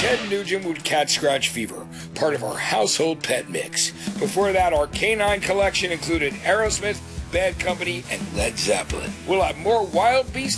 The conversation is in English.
Ted Nugent with Cat Scratch Fever, part of our household pet mix. Before that, our canine collection included Aerosmith, Bad Company, and Led Zeppelin. We'll have more Wild Beast